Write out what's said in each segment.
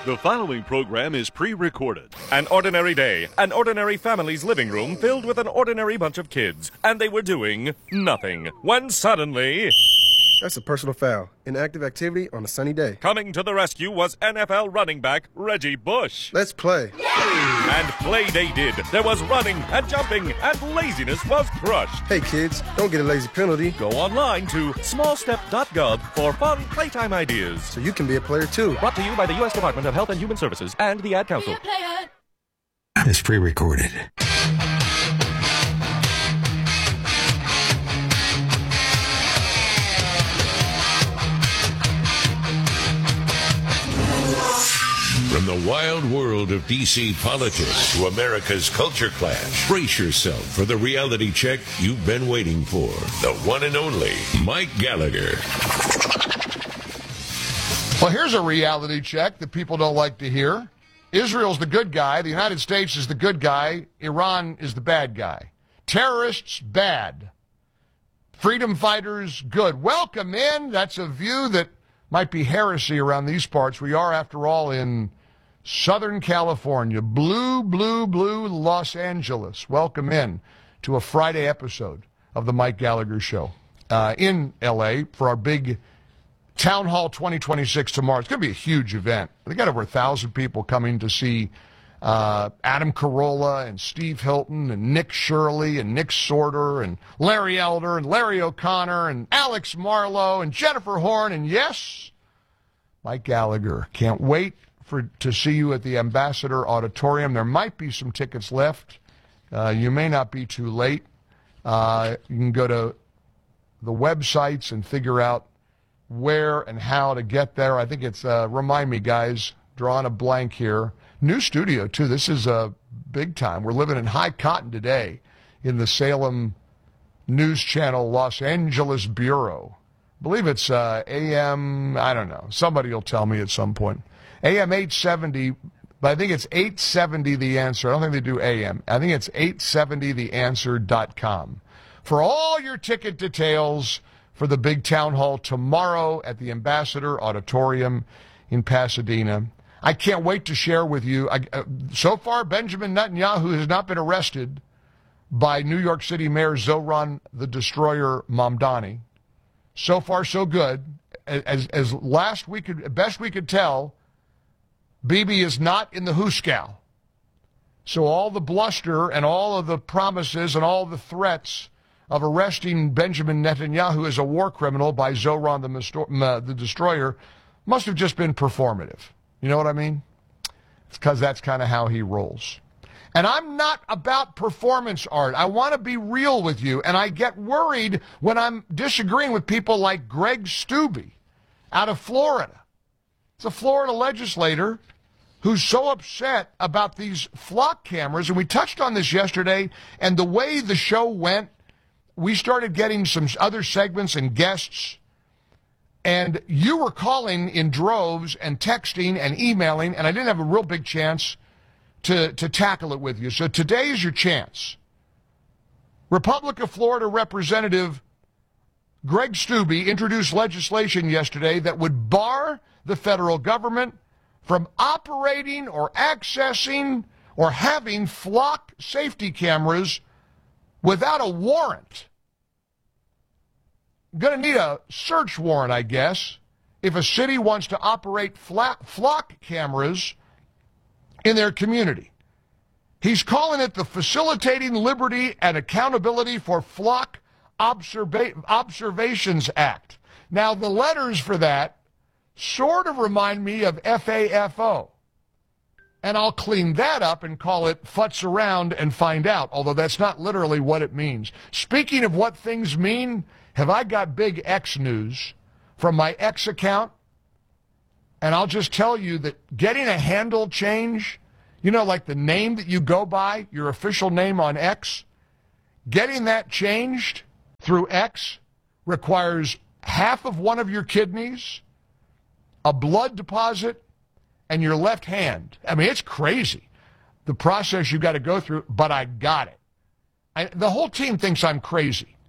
The following program is pre-recorded. An ordinary day, an ordinary family's living room filled with an ordinary bunch of kids, and they were doing nothing. When suddenly... That's a personal foul. Inactive activity on a sunny day. Coming to the rescue was NFL running back Reggie Bush. Let's play. And play they did. There was running and jumping, and laziness was crushed. Hey kids, don't get a lazy penalty. Go online to smallstep.gov for fun playtime ideas. So you can be a player too. Brought to you by the U.S. Department of Health and Human Services and the Ad Council. It's pre-recorded. From the wild world of D.C. politics to America's culture clash, brace yourself for the reality check you've been waiting for. The one and only Mike Gallagher. Well, here's a reality check that people don't like to hear. Israel's the good guy. The United States is the good guy. Iran is the bad guy. Terrorists, bad. Freedom fighters, good. Welcome in. That's a view that might be heresy around these parts. We are, after all, in Southern California. Blue, blue, blue Los Angeles. Welcome in to a Friday episode of the Mike Gallagher Show in L.A. for our big Town Hall 2026 tomorrow. It's going to be a huge event. They got over 1,000 people coming to see Adam Carolla and Steve Hilton and Nick Shirley and Nick Sorter and Larry Elder and Larry O'Connor and Alex Marlowe and Jennifer Horn and, yes, Mike Gallagher. Can't wait to see you at the Ambassador Auditorium. There might be some tickets left. You may not be too late. You can go to the websites and figure out where and how to get there. I think it's, remind me, guys, drawing a blank here. New studio, too. This is big time. We're living in high cotton today in the Salem News Channel Los Angeles Bureau. I believe it's AM, I don't know. Somebody will tell me at some point. AM 870, but I think it's 870 The Answer. I don't think they do AM. I think it's 870theanswer.com. For all your ticket details for the big town hall tomorrow at the Ambassador Auditorium in Pasadena. I can't wait to share with you. So far, Benjamin Netanyahu has not been arrested by New York City Mayor Zohran the Destroyer Mamdani. So far, so good. As last we could, best we could tell, Bibi is not in the hoosegow. So all the bluster and all of the promises and all the threats of arresting Benjamin Netanyahu as a war criminal by Zohran the Destroyer must have just been performative. You know what I mean? It's because that's kind of how he rolls. And I'm not about performance art. I want to be real with you, and I get worried when I'm disagreeing with people like Greg Steube out of Florida. It's a Florida legislator who's so upset about these flock cameras, and we touched on this yesterday, and the way the show went, we started getting some other segments and guests, and you were calling in droves and texting and emailing, and I didn't have a real big chance to tackle it with you. So today is your chance. Republic of Florida Representative Greg Steube introduced legislation yesterday that would bar the federal government from operating or accessing or having flock safety cameras without a warrant. Going to need a search warrant, I guess, if a city wants to operate flock cameras in their community. He's calling it the Facilitating Liberty and Accountability for Flock Observations Act. Now, the letters for that sort of remind me of FAFO. And I'll clean that up and call it futz around and find out, although that's not literally what it means. Speaking of what things mean, have I got big X news from my X account? And I'll just tell you that getting a handle change, you know, like the name that you go by, your official name on X, getting that changed through X requires half of one of your kidneys, a blood deposit, and your left hand. I mean, it's crazy, the process you've got to go through, but I got it. The whole team thinks I'm crazy.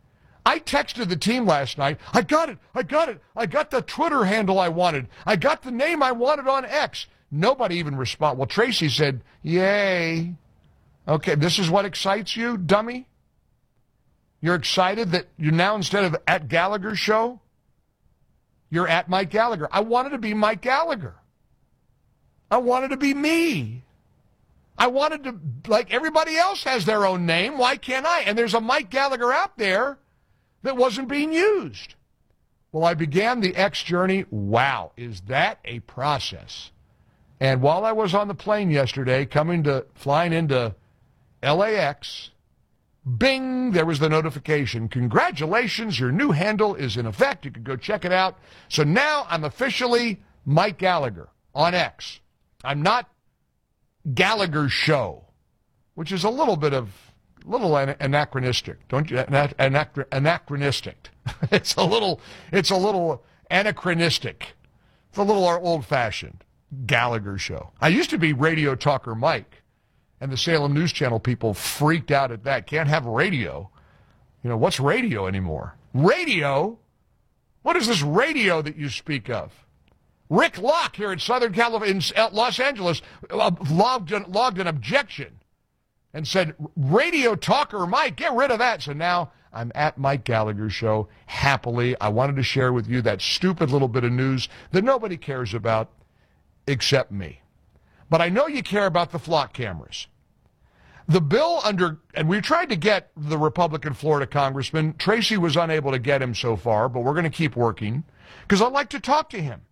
I texted the team last night. I got it. I got the Twitter handle I wanted. I got the name I wanted on X. Nobody even responded. Well, Tracy said, yay. Okay, this is what excites you, dummy? You're excited that you're now, instead of at Gallagher Show, you're at Mike Gallagher. I wanted to be Mike Gallagher. I wanted to be me. I wanted to, like everybody else has their own name. Why can't I? And there's a Mike Gallagher out there that wasn't being used. Well, I began the X journey. Wow, is that a process? And while I was on the plane yesterday, flying into LAX, bing, there was the notification. Congratulations, your new handle is in effect. You can go check it out. So now I'm officially Mike Gallagher on X. I'm not Gallagher Show, which is a little anachronistic. Don't you? Anachronistic. It's a little anachronistic. It's a little old-fashioned. Gallagher Show. I used to be Radio Talker Mike, and the Salem News Channel people freaked out at that. Can't have radio. You know, what's radio anymore? Radio? What is this radio that you speak of? Rick Locke here in Southern California, in Los Angeles, logged an objection and said, Radio Talker Mike, get rid of that. So now I'm at Mike Gallagher Show happily. I wanted to share with you that stupid little bit of news that nobody cares about except me. But I know you care about the flock cameras. The bill and we tried to get the Republican Florida congressman. Tracy was unable to get him so far, but we're going to keep working because I'd like to talk to him.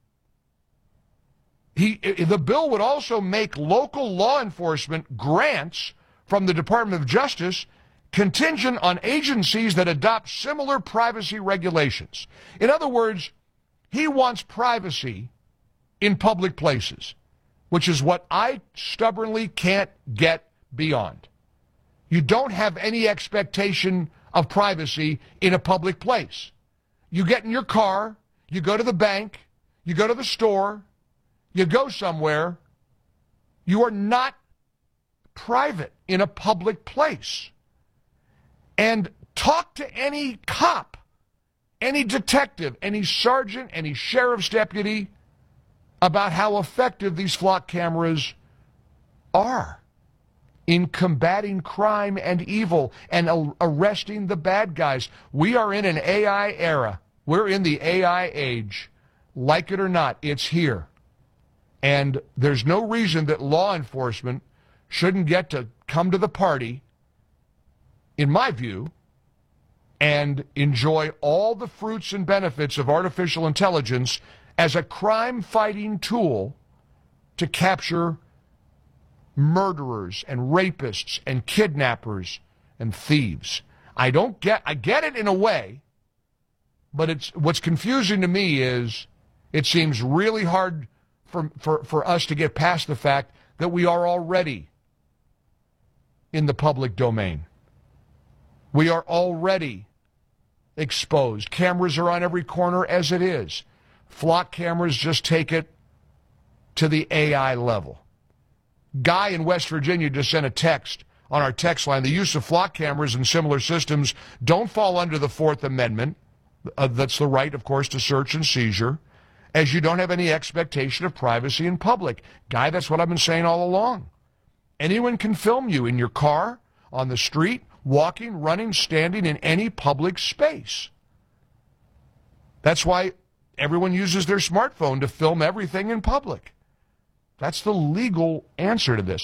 The bill would also make local law enforcement grants from the Department of Justice contingent on agencies that adopt similar privacy regulations. In other words, he wants privacy in public places, which is what I stubbornly can't get beyond. You don't have any expectation of privacy in a public place. You get in your car, you go to the bank, you go to the store, you go somewhere, you are not private in a public place. And talk to any cop, any detective, any sergeant, any sheriff's deputy about how effective these flock cameras are in combating crime and evil and arresting the bad guys. We are in an AI era. We're in the AI age. Like it or not, it's here. And there's no reason that law enforcement shouldn't get to come to the party, in my view, and enjoy all the fruits and benefits of artificial intelligence as a crime-fighting tool to capture murderers and rapists and kidnappers and thieves. I get it in a way, but what's confusing to me is it seems really hard for us to get past the fact that we are already in the public domain. We are already exposed. Cameras are on every corner as it is. Flock cameras just take it to the AI level. Guy in West Virginia just sent a text on our text line. The use of flock cameras and similar systems don't fall under the Fourth Amendment. That's the right, of course, to search and seizure, as you don't have any expectation of privacy in public. Guy, that's what I've been saying all along. Anyone can film you in your car, on the street, walking, running, standing in any public space. That's why everyone uses their smartphone to film everything in public. That's the legal answer to this.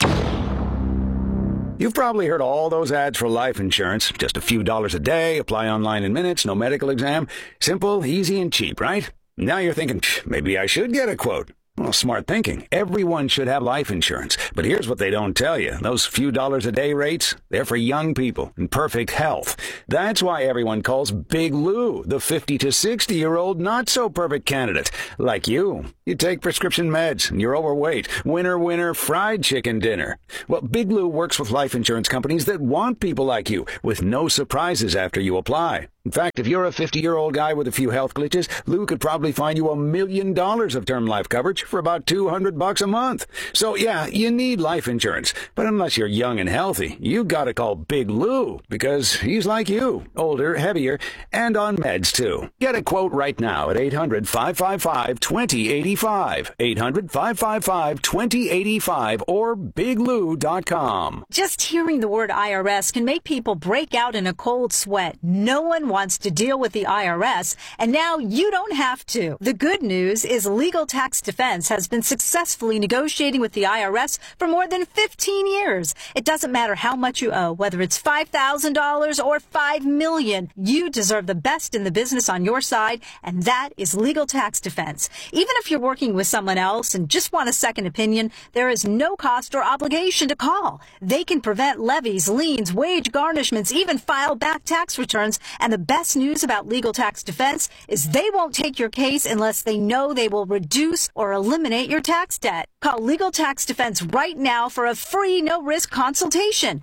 You've probably heard all those ads for life insurance. Just a few dollars a day, apply online in minutes, no medical exam. Simple, easy, and cheap, right? Now you're thinking, maybe I should get a quote. Well, smart thinking. Everyone should have life insurance. But here's what they don't tell you. Those few dollars a day rates, they're for young people in perfect health. That's why everyone calls Big Lou the 50 to 60-year-old not-so-perfect candidate. Like you. You take prescription meds, and you're overweight. Winner, fried chicken dinner. Well, Big Lou works with life insurance companies that want people like you, with no surprises after you apply. In fact, if you're a 50-year-old guy with a few health glitches, Lou could probably find you $1 million of term life coverage for about $200 a month. So yeah, you need life insurance. But unless you're young and healthy, you gotta call Big Lou, because he's like you, older, heavier, and on meds too. Get a quote right now at 800-555-2085. 800-555-2085 or biglou.com. Just hearing the word IRS can make people break out in a cold sweat. No one wants to deal with the IRS, and now you don't have to. The good news is Legal Tax Defense has been successfully negotiating with the IRS for more than 15 years. It doesn't matter how much you owe, whether it's $5,000 or $5 million. You deserve the best in the business on your side, and that is Legal Tax Defense. Even if you're working with someone else and just want a second opinion, there is no cost or obligation to call. They can prevent levies, liens, wage garnishments, even file back tax returns. And the best news about Legal Tax Defense is they won't take your case unless they know they will reduce or eliminate your tax debt. Call Legal Tax Defense right now for a free, no-risk consultation.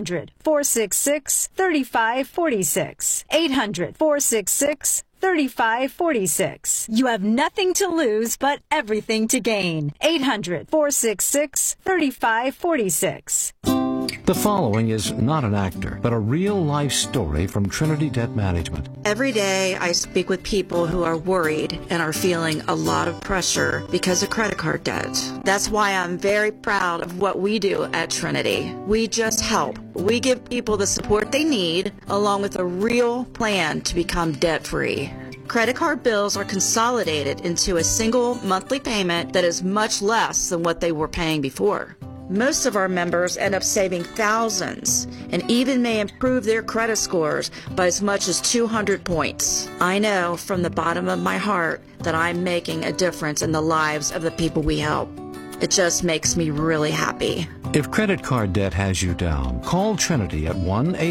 800-466-3546. 800-466-3546. You have nothing to lose but everything to gain. 800-466-3546. The following is not an actor, but a real-life story from Trinity Debt Management. Every day I speak with people who are worried and are feeling a lot of pressure because of credit card debt. That's why I'm very proud of what we do at Trinity. We just help. We give people the support they need, along with a real plan to become debt-free. Credit card bills are consolidated into a single monthly payment that is much less than what they were paying before. Most of our members end up saving thousands and even may improve their credit scores by as much as 200 points. I know from the bottom of my heart that I'm making a difference in the lives of the people we help. It just makes me really happy. If credit card debt has you down, call Trinity at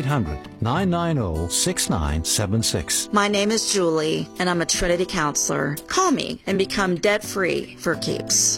1-800-990-6976. My name is Julie, and I'm a Trinity counselor. Call me and become debt-free for keeps.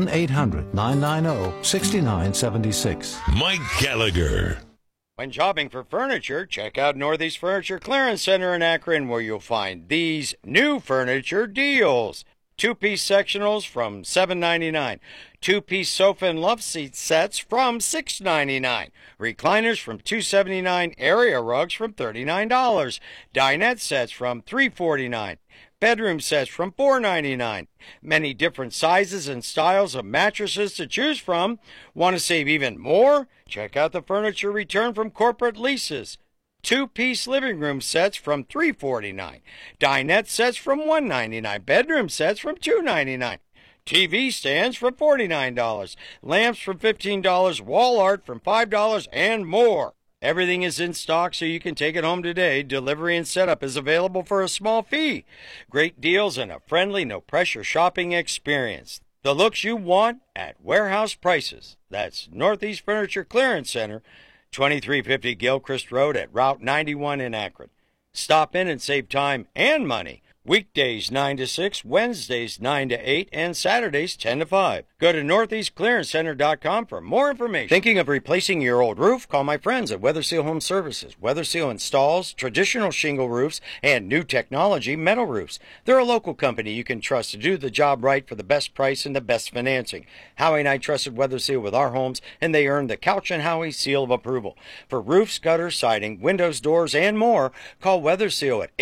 1-800-990-6976. Mike Gallagher. When shopping for furniture, check out Northeast Furniture Clearance Center in Akron, where you'll find these new furniture deals. 2-piece sectionals from $7.99. 2-piece sofa and love seat sets from $6.99. Recliners from $2.79. Area rugs from $39. Dinette sets from $3.49. Bedroom sets from $4.99. Many different sizes and styles of mattresses to choose from. Want to save even more? Check out the furniture return from corporate leases. 2-piece living room sets from $3.49. Dinette sets from $1.99. Bedroom sets from $2.99. TV stands from $49. Lamps from $15. Wall art from $5 and more. Everything is in stock so you can take it home today. Delivery and setup is available for a small fee. Great deals and a friendly, no-pressure shopping experience. The looks you want at warehouse prices. That's Northeast Furniture Clearance Center, 2350 Gilchrist Road at Route 91 in Akron. Stop in and save time and money. Weekdays 9 to 6, Wednesdays 9 to 8, and Saturdays 10 to 5. Go to northeastclearancecenter.com for more information. Thinking of replacing your old roof? Call my friends at Weather Seal Home Services. Weather Seal installs traditional shingle roofs and new technology metal roofs. They're a local company you can trust to do the job right for the best price and the best financing. Howie and I trusted Weather Seal with our homes, and they earned the Couch and Howie seal of approval. For roofs, gutters, siding, windows, doors, and more, call Weather Seal at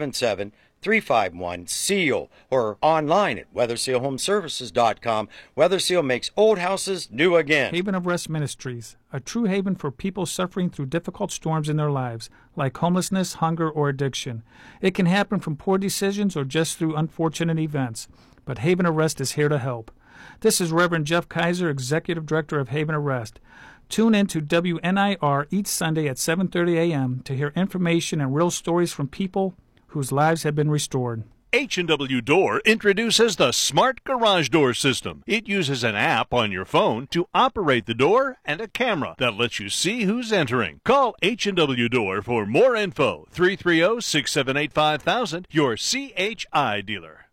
877-351-SEAL or online at weathersealhomeservices.com. Weather Seal makes old houses new again. Haven of Rest Ministries, a true haven for people suffering through difficult storms in their lives, like homelessness, hunger, or addiction. It can happen from poor decisions or just through unfortunate events, but Haven of Rest is here to help. This is Reverend Jeff Kaiser, Executive Director of Haven of Rest. Tune in to WNIR each Sunday at 7:30 a.m. to hear information and real stories from people whose lives have been restored. H&W Door introduces the Smart Garage Door System. It uses an app on your phone to operate the door and a camera that lets you see who's entering. Call H&W Door for more info. 330-678-5000, your CHI dealer.